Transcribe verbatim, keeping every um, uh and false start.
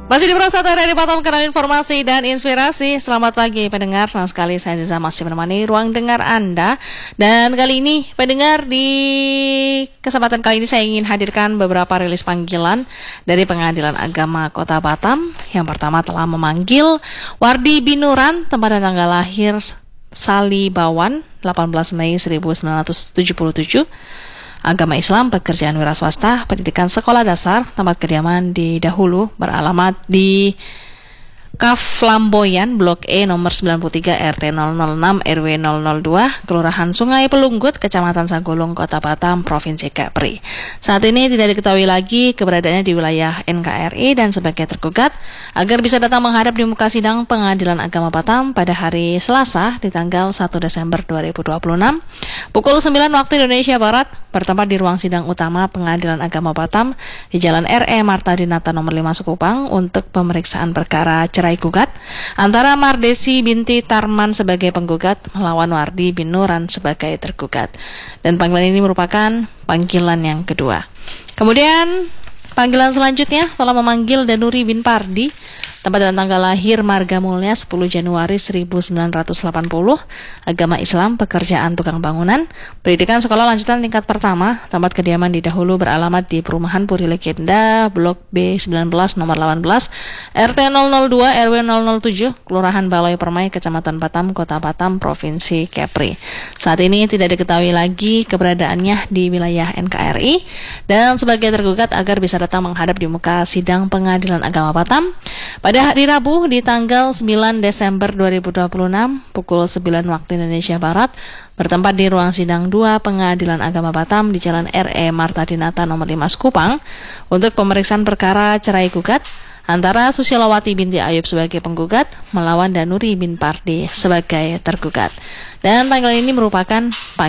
Masih di Prasata dari Batam, kenal informasi dan inspirasi. Selamat pagi pendengar, senang sekali saya Ziza masih menemani ruang dengar Anda. Dan kali ini pendengar, di kesempatan kali ini saya ingin hadirkan beberapa rilis panggilan dari Pengadilan Agama Kota Batam. Yang pertama telah memanggil Wardi Binuran, tempat dan tanggal lahir Salibawan, delapan belas Mei seribu sembilan ratus tujuh puluh tujuh. Agama Islam, pekerjaan wira swasta, pendidikan sekolah dasar, tempat kediaman di dahulu beralamat di Kaflamboyan, Blok E nomor sembilan puluh tiga R T nol nol enam R W nol nol dua, Kelurahan Sungai Pelunggut, Kecamatan Sagolong, Kota Batam, Provinsi Kepri. Saat ini tidak diketahui lagi keberadaannya di wilayah N K R I dan sebagai tergugat agar bisa datang menghadap di muka sidang Pengadilan Agama Batam pada hari Selasa di tanggal satu Desember dua ribu dua puluh enam pukul sembilan waktu Indonesia Barat, bertempat di ruang sidang utama Pengadilan Agama Batam di Jalan R E Marta Dinata nomor lima Sekupang untuk pemeriksaan perkara cerai gugat antara Mardesi binti Tarman sebagai penggugat melawan Wardi Binuran sebagai tergugat. Dan panggilan ini merupakan panggilan yang kedua. Kemudian panggilan selanjutnya telah memanggil Danuri bin Pardi, tempat dan tanggal lahir Marga Mulya sepuluh Januari seribu sembilan ratus delapan puluh, agama Islam, pekerjaan tukang bangunan, pendidikan sekolah lanjutan tingkat pertama, tempat kediaman di dahulu beralamat di Perumahan Puri Legenda, Blok B sembilan belas nomor delapan belas, R T nol nol dua R W nol nol tujuh, Kelurahan Balai Permai, Kecamatan Batam, Kota Batam, Provinsi Kepri. Saat ini tidak diketahui lagi keberadaannya di wilayah N K R I dan sebagai tergugat agar bisa datang menghadap di muka sidang Pengadilan Agama Batam pada hari Rabu di tanggal sembilan Desember dua ribu dua puluh enam pukul sembilan waktu Indonesia Barat, bertempat di ruang sidang dua Pengadilan Agama Batam di Jalan R E Marta Dinata nomor lima Sekupang untuk pemeriksaan perkara cerai gugat antara Susilawati binti Ayub sebagai penggugat melawan Danuri bin Pardi sebagai tergugat. Dan panggilan ini merupakan